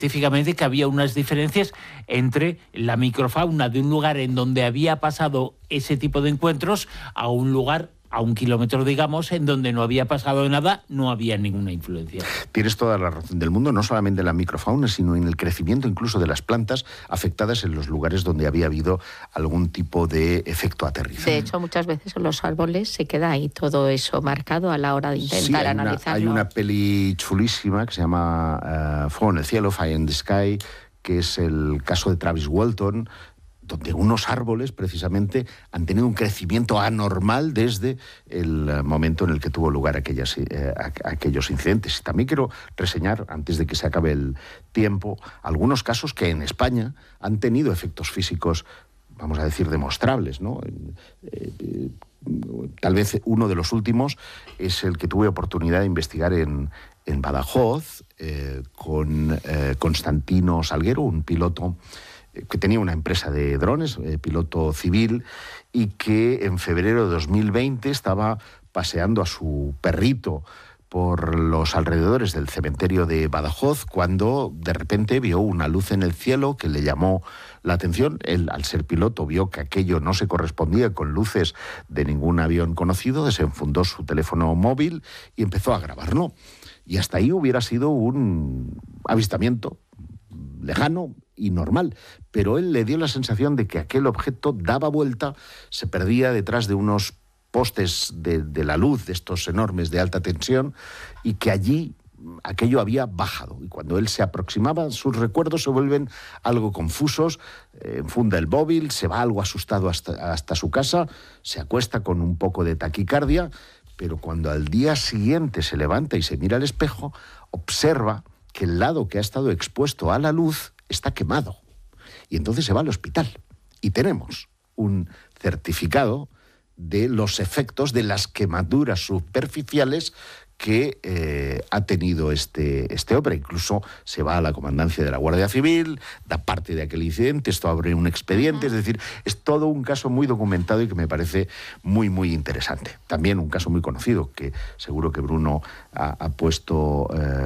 científicamente que había unas diferencias entre la microfauna de un lugar en donde había pasado ese tipo de encuentros a un lugar a 1 kilómetro, digamos, en donde no había pasado nada, no había ninguna influencia. Tienes toda la razón del mundo, no solamente en la microfauna, sino en el crecimiento incluso de las plantas afectadas en los lugares donde había habido algún tipo de efecto aterrizaje. De hecho, muchas veces en los árboles se queda ahí todo eso marcado a la hora de intentar analizarlo. Hay una peli chulísima que se llama Fuego en el cielo, Fire in the Sky, que es el caso de Travis Walton, donde unos árboles precisamente han tenido un crecimiento anormal desde el momento en el que tuvo lugar aquellos incidentes. Y también quiero reseñar, antes de que se acabe el tiempo, algunos casos que en España han tenido efectos físicos, vamos a decir, demostrables, ¿no? Tal vez uno de los últimos es el que tuve oportunidad de investigar en Badajoz, con Constantino Salguero, un piloto que tenía una empresa de drones, piloto civil, y que en febrero de 2020 estaba paseando a su perrito por los alrededores del cementerio de Badajoz, cuando de repente vio una luz en el cielo que le llamó la atención. Él, al ser piloto, vio que aquello no se correspondía con luces de ningún avión conocido, desenfundó su teléfono móvil y empezó a grabarlo. Y hasta ahí hubiera sido un avistamiento lejano y normal, pero él le dio la sensación de que aquel objeto daba vuelta, se perdía detrás de unos postes de la luz, de estos enormes de alta tensión, y que allí aquello había bajado. Y cuando él se aproximaba, sus recuerdos se vuelven algo confusos, enfunda el móvil, se va algo asustado hasta su casa, se acuesta con un poco de taquicardia, pero cuando al día siguiente se levanta y se mira al espejo, observa que el lado que ha estado expuesto a la luz está quemado. Y entonces se va al hospital. Y tenemos un certificado de los efectos de las quemaduras superficiales que ha tenido este hombre. Incluso se va a la comandancia de la Guardia Civil, da parte de aquel incidente, esto abre un expediente, es decir, es todo un caso muy documentado y que me parece muy, muy interesante. También un caso muy conocido, que seguro que Bruno ha puesto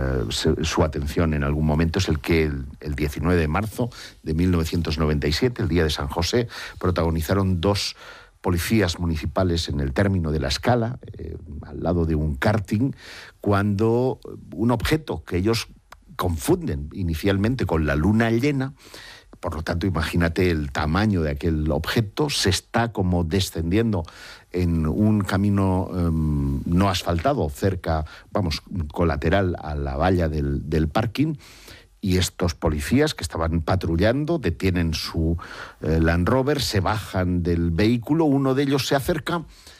su atención en algún momento, es el que el 19 de marzo de 1997, el día de San José, protagonizaron 2 policías municipales en el término de la Escala, al lado de un karting, cuando un objeto que ellos confunden inicialmente con la luna llena, por lo tanto imagínate el tamaño de aquel objeto, se está como descendiendo en un camino no asfaltado, cerca, colateral a la valla del parking. Y estos policías que estaban patrullando detienen su Land Rover, se bajan del vehículo, uno de ellos se acerca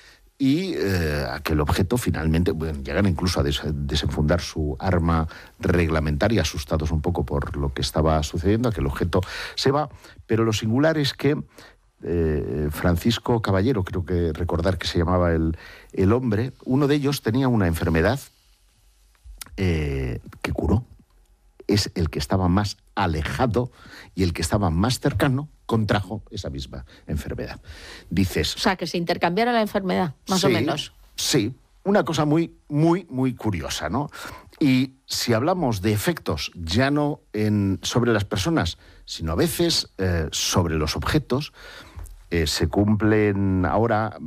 y aquel objeto finalmente, llegan incluso a desenfundar su arma reglamentaria, asustados un poco por lo que estaba sucediendo, aquel objeto se va, pero lo singular es que Francisco Caballero, creo que recordar que se llamaba el hombre, uno de ellos tenía una enfermedad que curó. Es el que estaba más alejado y el que estaba más cercano contrajo esa misma enfermedad. Dices... O sea, que se intercambiara la enfermedad, más o menos. Sí, una cosa muy, muy, muy curiosa, ¿no? Y si hablamos de efectos ya no sobre las personas, sino a veces sobre los objetos, se cumplen ahora,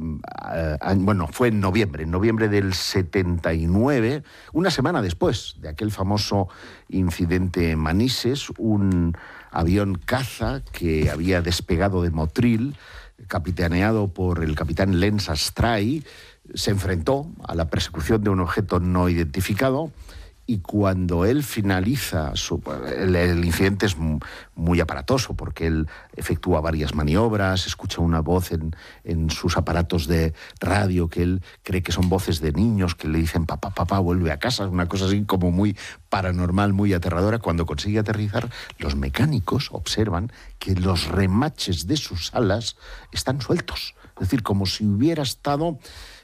fue en noviembre del 79, una semana después de aquel famoso incidente en Manises, un avión caza que había despegado de Motril, capitaneado por el capitán Lens Astray, se enfrentó a la persecución de un objeto no identificado. Y cuando él finaliza, el incidente es muy aparatoso porque él efectúa varias maniobras, escucha una voz en sus aparatos de radio que él cree que son voces de niños que le dicen papá, papá, vuelve a casa, una cosa así como muy paranormal, muy aterradora. Cuando consigue aterrizar, los mecánicos observan que los remaches de sus alas están sueltos, es decir, como si hubiera estado...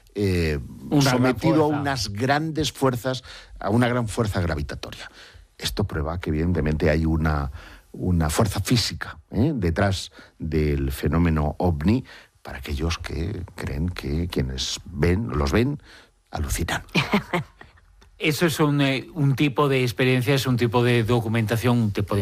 sometido a unas grandes fuerzas, a una gran fuerza gravitatoria. Esto prueba que evidentemente hay una fuerza física detrás del fenómeno ovni para aquellos que creen que quienes los ven alucinan. Eso es un tipo de experiencia, es un tipo de documentación, un tipo de